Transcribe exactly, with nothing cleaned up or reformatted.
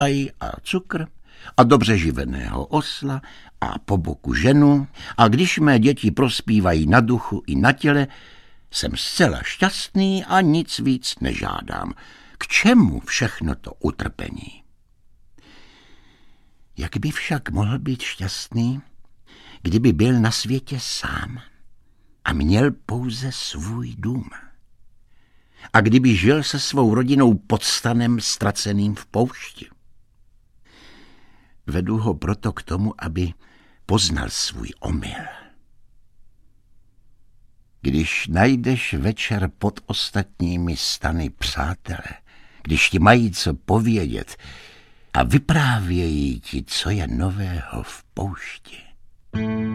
a cukr a dobře živeného osla a po boku ženu, a když mé děti prospívají na duchu i na těle, jsem zcela šťastný a nic víc nežádám. K čemu všechno to utrpení? Jak by však mohl být šťastný, kdyby byl na světě sám a měl pouze svůj dům? A kdyby žil se svou rodinou pod stanem ztraceným v poušti? Vedu ho proto k tomu, aby poznal svůj omyl. Když najdeš večer pod ostatními stany přátele, když ti mají co povědět a vyprávějí ti, co je nového v poušti,